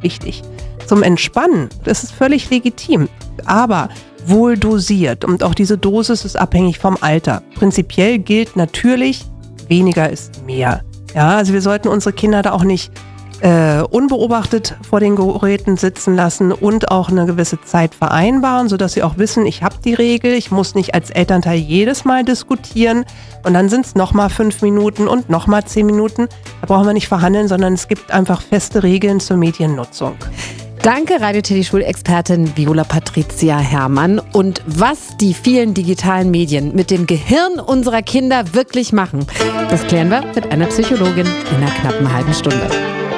wichtig. Zum Entspannen, das ist völlig legitim, aber wohl dosiert. Und auch diese Dosis ist abhängig vom Alter. Prinzipiell gilt natürlich, weniger ist mehr. Ja, also wir sollten unsere Kinder da auch nicht unbeobachtet vor den Geräten sitzen lassen und auch eine gewisse Zeit vereinbaren, sodass sie auch wissen, ich habe die Regel, ich muss nicht als Elternteil jedes Mal diskutieren und dann sind es nochmal 5 Minuten und nochmal 10 Minuten. Da brauchen wir nicht verhandeln, sondern es gibt einfach feste Regeln zur Mediennutzung. Danke, Radio-Teddy-Schulexpertin Viola Patricia Herrmann. Und was die vielen digitalen Medien mit dem Gehirn unserer Kinder wirklich machen, das klären wir mit einer Psychologin in einer knappen halben Stunde.